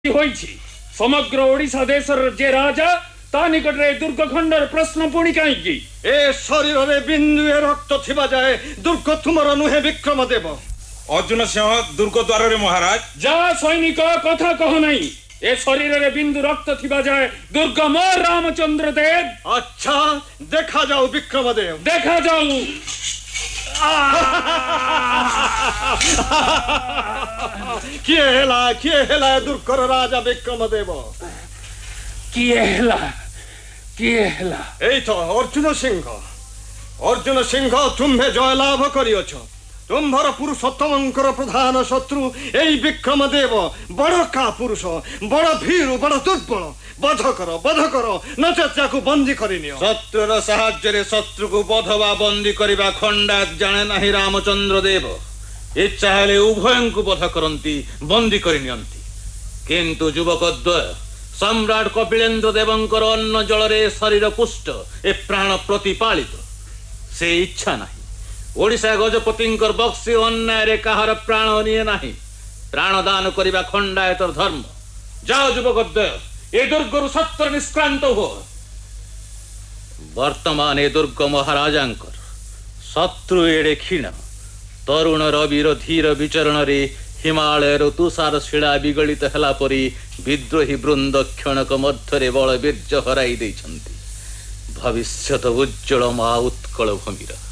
समग्र ओडिशा देशर जे राजा ता निकटरे दुर्ग खंडर प्रश्न पुणी कहीं ए शरीर रे बिंदुए रक्त थिबा जाए दुर्ग तुमर नुहे विक्रमदेव। अर्जुन सिंह दुर्ग द्वार रे महाराज जा सैनिक कथा कह नहीं ए शरीर रे बिंदु रक्त थिबा जाए दुर्ग मोर रामचंद्र देव। अच्छा देखा जाओ विक्रमदेव देखा जाओ। किए हेला दुर्गर राजा विक्रमदेव किए हेला एई तो अर्जुन सिंह तुम्हे जय लाभ करियछ। तुम्भर पुरुषोत्तमंकर प्रधान शत्रु एई विक्रमदेव बड़ का पुरुष बड़ भीरु बड़ दुर्बल बध कर नचेत को बंदी करिनियो। शत्रुर साहाय्य शत्रु को बध वा बंदी करिबा खंडात जाने नाही रामचंद्र देव। इच्छा हेले उभय को बध करंती बंदी करिनियंती किंतु युवक द्वय सम्राट कपिलेन्द्र देवंकर अन्न जलरे शरीर पुष्ट ए प्राण प्रतिपालित से इच्छा नाही। ओडिशा गजपतिंकर बक्सी अन्याय रे काहर प्राण निये नाही। प्राण दान करिबा खंडायतर धर्म। जाओ युवक द्वय ए दुर्गरु सत्तर निष्क्रांत हो। वर्तमान ए दुर्ग महाराजांकर शत्रु एड़े क्षीण तरुण रविर धीर विचरण रे हिमालय तुषार शिला विगलित हेला परी विद्रोही वृंद क्षणक मध्य बल वीर्य हराई देइछंती। भविष्यत उज्ज्वल मा उत्कल भूमिर